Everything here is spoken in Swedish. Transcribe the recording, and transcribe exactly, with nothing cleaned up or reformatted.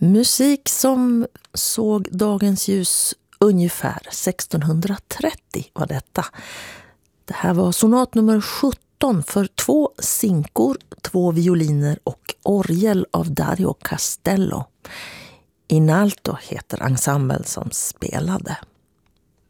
Musik som såg dagens ljus ungefär sextonhundratrettio var detta. Det här var sonat nummer sjutton för två sinkor, två violiner och orgel av Dario Castello. In alto heter ensemblen som spelade.